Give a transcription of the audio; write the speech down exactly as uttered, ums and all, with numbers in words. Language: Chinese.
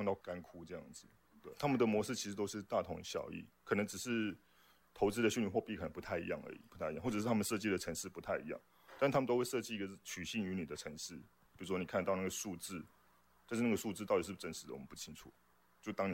到干枯这样子。对，他们的模式其实都是大同小异，可能只是投资的虚拟货币可能不太一样而已，不太一样，或者是他们设计的程式不太一样，但他们都会设计一个取信于你的程式，比如说你看到那个数字，但是那个数字到底是不是真实的，我们不清楚。就当你